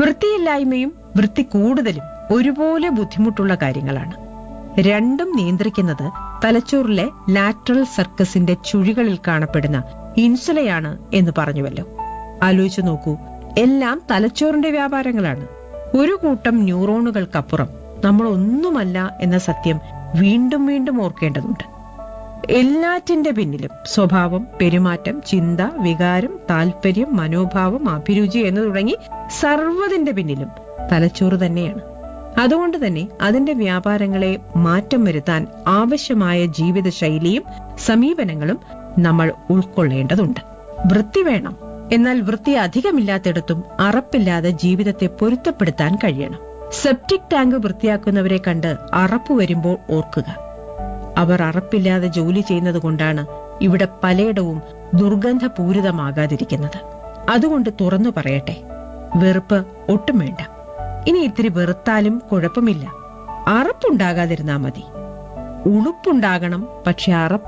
വൃത്തിയില്ലായ്മയും വൃത്തി കൂടുതലും ഒരുപോലെ ബുദ്ധിമുട്ടുള്ള കാര്യങ്ങളാണ്. രണ്ടും നിയന്ത്രിക്കുന്നത് തലച്ചോറിലെ ലാറ്ററൽ സർക്കസിന്റെ ചുഴികളിൽ കാണപ്പെടുന്ന ഇൻസുലയാണ് എന്ന് പറഞ്ഞുവല്ലോ. ആലോചിച്ചു നോക്കൂ, എല്ലാം തലച്ചോറിന്റെ വ്യാപാരങ്ങളാണ്. ഒരു കൂട്ടം ന്യൂറോണുകൾക്കപ്പുറം നമ്മൾ ഒന്നുമല്ല എന്ന സത്യം വീണ്ടും വീണ്ടും ഓർക്കേണ്ടതുണ്ട്. എല്ലാറ്റിന്റെ പിന്നിലും സ്വഭാവം, പെരുമാറ്റം, ചിന്ത, വികാരം, താല്പര്യം, മനോഭാവം, അഭിരുചി എന്ന് തുടങ്ങി സർവ്വതിന്റെ പിന്നിലും തലച്ചോറ് തന്നെയാണ്. അതുകൊണ്ട് തന്നെ അതിന്റെ വ്യാപാരങ്ങളെ മാറ്റം വരുത്താൻ ആവശ്യമായ ജീവിതശൈലിയും സമീപനങ്ങളും നമ്മൾ ഉൾക്കൊള്ളേണ്ടതുണ്ട്. വൃത്തി വേണം, എന്നാൽ വൃത്തി അധികമില്ലാത്തിടത്തും അറപ്പില്ലാതെ ജീവിതത്തെ പൊരുത്തപ്പെടുത്താൻ കഴിയണം. സെപ്റ്റിക് ടാങ്ക് വൃത്തിയാക്കുന്നവരെ കണ്ട് അറപ്പ് വരുമ്പോൾ ഓർക്കുക, അവർ അറപ്പില്ലാതെ ജോലി ചെയ്യുന്നത് കൊണ്ടാണ് ഇവിടെ പലയിടവും ദുർഗന്ധപൂരിതമാകാതിരിക്കുന്നത്. അതുകൊണ്ട് തുറന്നു പറയട്ടെ, വെറുപ്പ് ഒട്ടും വേണ്ട. ഇനി ഇത്തിരി വെറുത്താലും കുഴപ്പമില്ല, അറപ്പുണ്ടാകാതിരുന്നാ മതി. ഉളുപ്പുണ്ടാകണം, പക്ഷെ അറപ്പ്